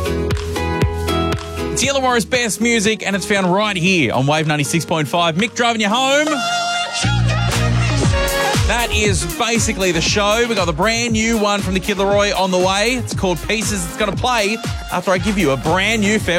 It's Illawarra's best music, and it's found right here on Wave 96.5. Mick driving you home. That is basically the show. We got the brand new one from the Kid Laroi on the way. It's called Pieces. It's going to play after I give you a brand new